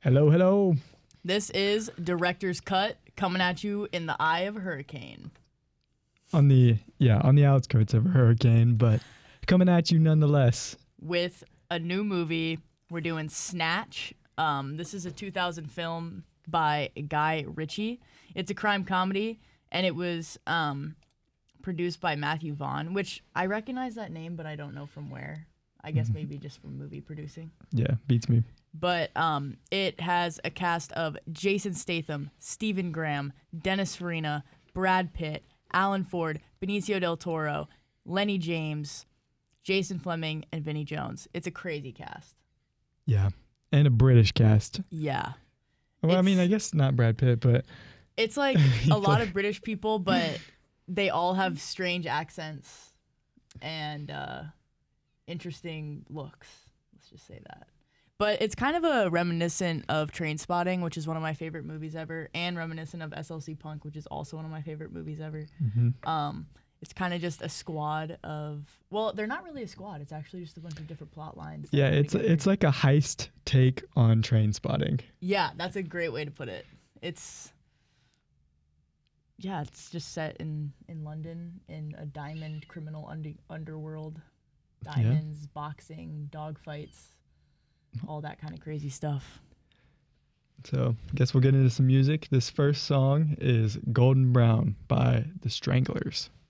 Hello, hello. This is Director's Cut coming at you in the eye of a hurricane. On the outskirts of a hurricane, but coming at you nonetheless. With a new movie, we're doing Snatch. This is a 2000 film by Guy Ritchie. It's a crime comedy, and it was produced by Matthew Vaughn, which I recognize that name, but I don't know from where. I guess maybe just from movie producing. Yeah, beats me. But it has a cast of Jason Statham, Stephen Graham, Dennis Farina, Brad Pitt, Alan Ford, Benicio del Toro, Lenny James, Jason Fleming, and Vinnie Jones. It's a crazy cast. Yeah, and a British cast. Yeah. Well, I mean, I guess not Brad Pitt, but it's like a lot of British people, but they all have strange accents and interesting looks. Let's just say that. But it's kind of a reminiscent of Trainspotting, which is one of my favorite movies ever, and reminiscent of SLC Punk, which is also one of my favorite movies ever. Mm-hmm. It's kind of just a squad of, well, they're not really a squad. It's actually just a bunch of different plot lines. Yeah, it's like a heist take on Trainspotting. Yeah, that's a great way to put it. It's just set in London in a diamond criminal underworld. Diamonds, boxing, dog fights. All that kind of crazy stuff. So, I guess we'll get into some music. This first song is Golden Brown by The Stranglers.